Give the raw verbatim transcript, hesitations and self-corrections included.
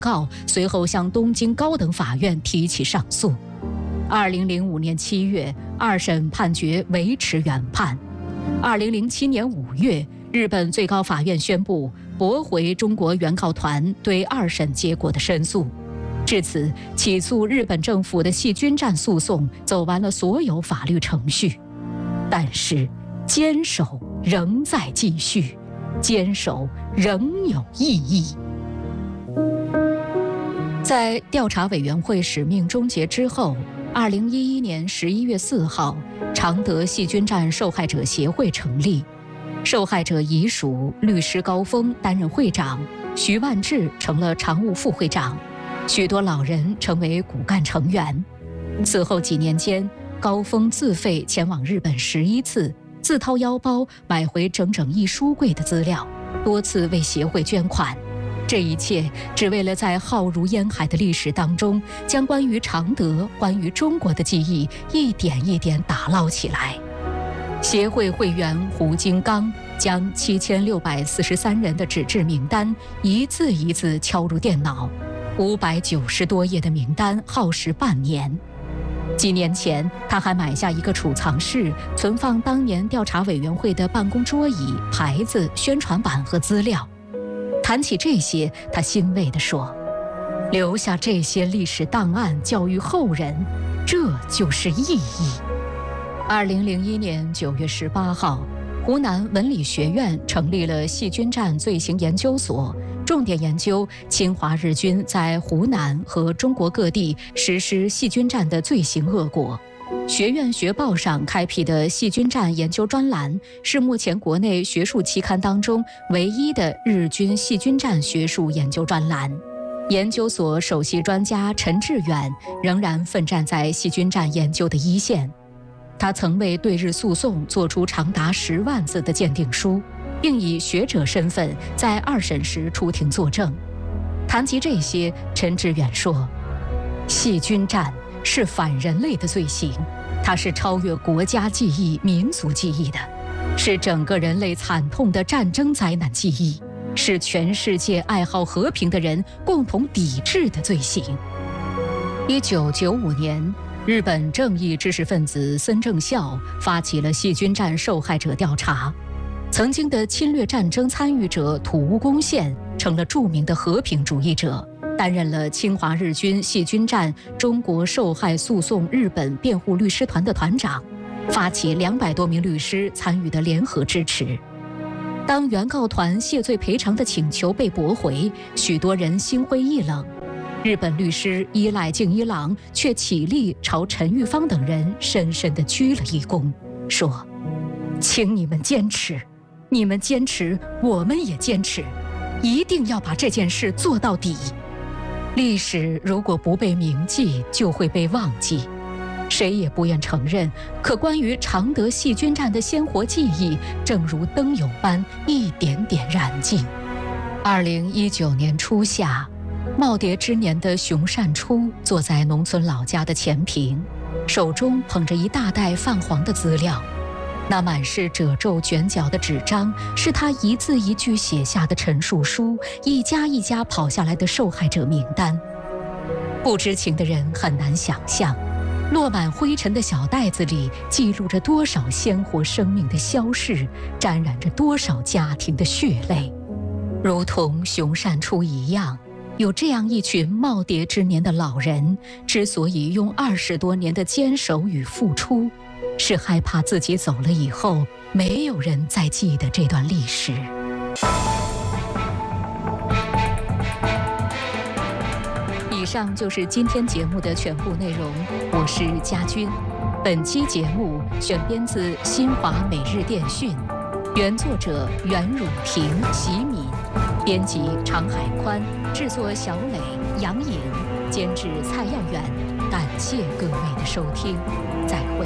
告，随后向东京高等法院提起上诉。二零零五年七月，二审判决维持原判。二零零七年五月，日本最高法院宣布驳回中国原告团对二审结果的申诉。至此，起诉日本政府的细菌战诉讼走完了所有法律程序。但是，坚守仍在继续，坚守仍有意义。在调查委员会使命终结之后，二零一一年十一月四号，常德细菌战受害者协会成立，受害者遗属律师高峰担任会长，徐万志成了常务副会长，许多老人成为骨干成员。此后几年间，高峰自费前往日本十一次，自掏腰包买回整整一书柜的资料，多次为协会捐款。这一切只为了在浩如烟海的历史当中，将关于常德、关于中国的记忆一点一点打捞起来。协会会员胡金刚将七千六百四十三人的纸质名单一字一字敲入电脑，五百九十多页的名单耗时半年。几年前，他还买下一个储藏室，存放当年调查委员会的办公桌椅、牌子、宣传板和资料。谈起这些，他欣慰地说：“留下这些历史档案，教育后人，这就是意义。”二零零一年九月十八号，湖南文理学院成立了细菌战罪行研究所，重点研究侵华日军在湖南和中国各地实施细菌战的罪行恶果。学院学报上开辟的细菌战研究专栏，是目前国内学术期刊当中唯一的日军细菌战学术研究专栏。研究所首席专家陈志远仍然奋战在细菌战研究的一线。他曾为对日诉讼做出长达十万字的鉴定书，并以学者身份在二审时出庭作证。谈及这些，陈志远说：“细菌战是反人类的罪行，它是超越国家记忆、民族记忆的，是整个人类惨痛的战争灾难记忆，是全世界爱好和平的人共同抵制的罪行。”一九九五年，日本正义知识分子森正孝发起了细菌战受害者调查。曾经的侵略战争参与者土屋公宪成了著名的和平主义者，担任了侵华日军细菌战中国受害诉讼日本辩护律师团的团长，发起两百多名律师参与的联合支持。当原告团谢罪赔偿的请求被驳回，许多人心灰意冷。日本律师伊赖敬一郎却起立朝陈玉芳等人深深地鞠了一躬，说：“请你们坚持，你们坚持，我们也坚持，一定要把这件事做到底。历史如果不被铭记，就会被忘记。谁也不愿承认，可关于常德细菌战的鲜活记忆，正如灯油般一点点燃尽。”二零一九年初夏，耄耋之年的熊善初坐在农村老家的前坪，手中捧着一大袋泛黄的资料。那满是褶皱卷角的纸张，是他一字一句写下的陈述书，一家一家跑下来的受害者名单。不知情的人很难想象，落满灰尘的小袋子里记录着多少鲜活生命的消逝，沾染着多少家庭的血泪。如同熊善初一样，有这样一群耄耋之年的老人，之所以用二十多年的坚守与付出，是害怕自己走了以后，没有人再记得这段历史。以上就是今天节目的全部内容，我是佳君。本期节目选编自新华每日电讯，原作者袁汝婷、席敏，编辑常海宽，制作小磊、杨颖，监制蔡耀远。感谢各位的收听，再会。